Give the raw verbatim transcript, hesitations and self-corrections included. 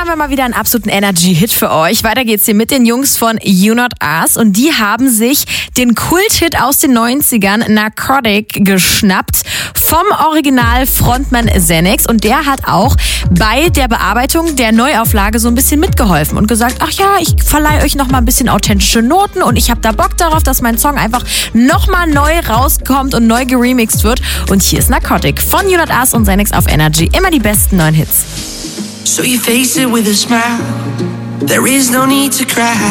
haben wir mal wieder einen absoluten Energy-Hit für euch. Weiter geht's hier mit den Jungs von You Not Us. Und die haben sich den Kult-Hit aus den neunzigern, Narcotic, geschnappt vom Original-Frontman Xanax. Und der hat auch bei der Bearbeitung der Neuauflage so ein bisschen mitgeholfen und gesagt, ach ja, ich verleihe euch noch mal ein bisschen authentische Noten und ich habe da Bock darauf, dass mein Song einfach noch mal neu rauskommt und neu geremixed wird. Und hier ist Narcotic von You Not Us und Xanax auf Energy. Immer die besten neuen Hits. So you face it with a smile. There is no need to cry.